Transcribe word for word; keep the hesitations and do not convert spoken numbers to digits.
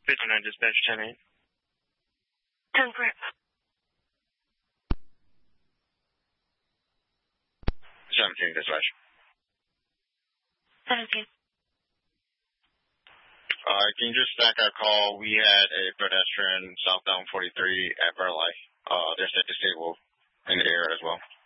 fifty-nine dispatch ten eight. ten grip. seventeen dispatch. seventeen. Uh, can you just stack our call? We had a pedestrian southbound forty-three at Burleigh. Uh, they're set disabled in the air as well.